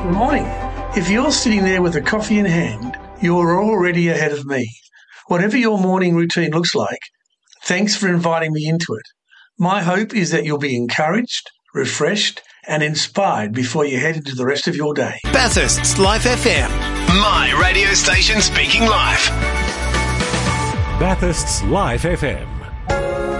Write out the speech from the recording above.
Good morning. If you're sitting there with a coffee in hand, you're already ahead of me. Whatever your morning routine looks like, thanks for inviting me into it. My hope is that you'll be encouraged, refreshed, and inspired before you head into the rest of your day. Bathurst's Life FM. My radio station speaking live. Bathurst's Life FM.